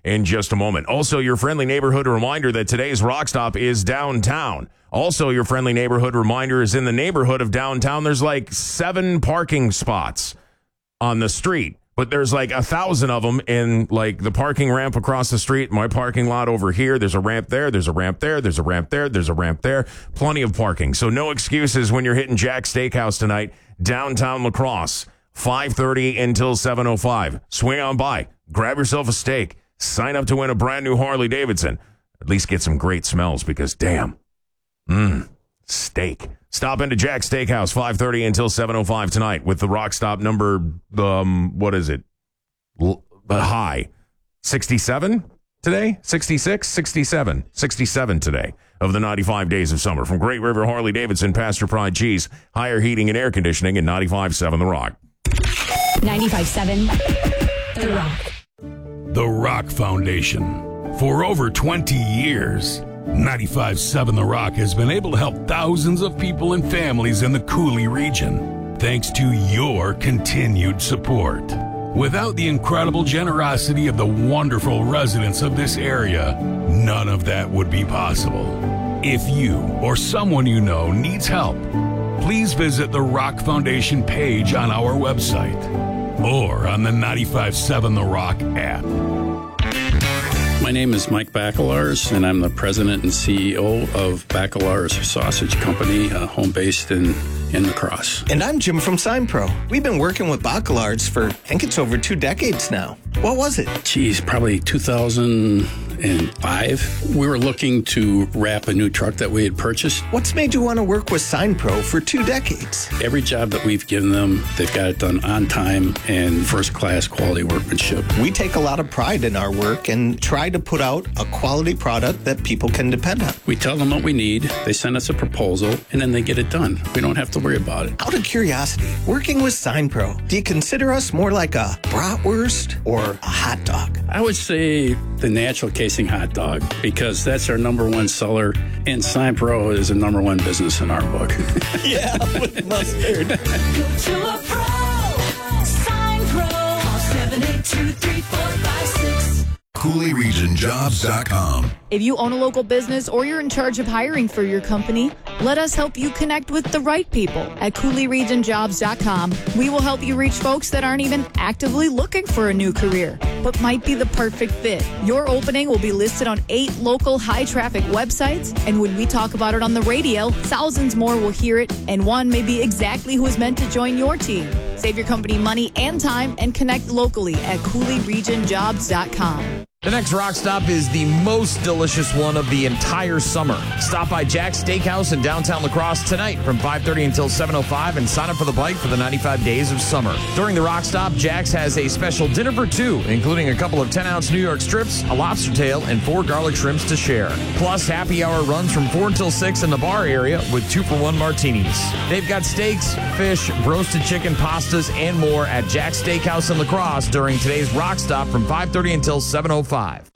in just a moment. Also, your friendly neighborhood reminder that today's Rock Stop is downtown. Also, your friendly neighborhood reminder is in the neighborhood of downtown. There's like 7 parking spots on the street, but there's like 1,000 of them in like the parking ramp across the street, my parking lot over here. There's a ramp there. There's a ramp there. There's a ramp there. There's a ramp there. Plenty of parking. So no excuses when you're hitting Jack's Steakhouse tonight, downtown La Crosse, 5:30 until 7:05. Swing on by, grab yourself a steak, sign up to win a brand new Harley Davidson. At least get some great smells because damn, steak. Stop into Jack's Steakhouse, 5:30 until 7:05 tonight with the Rock Stop number, what is it? High. 67 today? 66? 67. 67 today of the 95 days of summer. From Great River Harley Davidson, Pasture Pride Cheese, higher heating and air conditioning, and 95.7 The Rock. 95.7 The Rock. The Rock Foundation. For over 20 years, 95.7 The Rock has been able to help thousands of people and families in the Cooley region, thanks to your continued support. Without the incredible generosity of the wonderful residents of this area, none of that would be possible. If you or someone you know needs help, please visit the Rock Foundation page on our website or on the 95.7 The Rock app. My name is Mike Bacalarz, and I'm the president and CEO of Bacalarz Sausage Company, home based in La Crosse. And I'm Jim from SignPro. We've been working with Bacalarz for, I think it's over 2 decades now. What was it? Geez, probably 2005. We were looking to wrap a new truck that we had purchased. What's made you want to work with SignPro for 2 decades? Every job that we've given them, they've got it done on time and first-class quality workmanship. We take a lot of pride in our work and try to put out a quality product that people can depend on. We tell them what we need, they send us a proposal, and then they get it done. We don't have to worry about it. Out of curiosity, working with SignPro, do you consider us more like a bratwurst or a hot dog? I would say the natural casing hot dog, because that's our number one seller, and SignPro is a number one business in our book. Yeah, with mustard. Go to a pro. SignPro. 782-3456. CooleyRegionJobs.com. If you own a local business or you're in charge of hiring for your company, let us help you connect with the right people at CooleyRegionJobs.com. We will help you reach folks that aren't even actively looking for a new career, but might be the perfect fit. Your opening will be listed on 8 local high-traffic websites, and when we talk about it on the radio, thousands more will hear it, and one may be exactly who is meant to join your team. Save your company money and time and connect locally at CooleyRegionJobs.com. The next Rock Stop is the most delicious one of the entire summer. Stop by Jack's Steakhouse in downtown La Crosse tonight from 5:30 until 7:05 and sign up for the bite for the 95 days of summer. During the Rock Stop, Jack's has a special dinner for 2, including a couple of 10-ounce New York strips, a lobster tail, and 4 garlic shrimps to share. Plus, happy hour runs from 4 until 6 in the bar area with 2-for-1 martinis. They've got steaks, fish, roasted chicken, pastas, and more at Jack's Steakhouse in La Crosse during today's Rock Stop from 5:30 until 7:05.